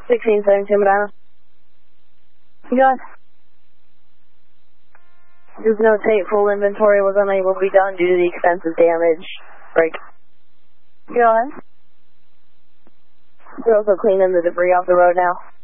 1672 Medina. You guys? Just notate full inventory was unable to be done due to the extensive damage. Break. You guys? We're also cleaning the debris off the road now.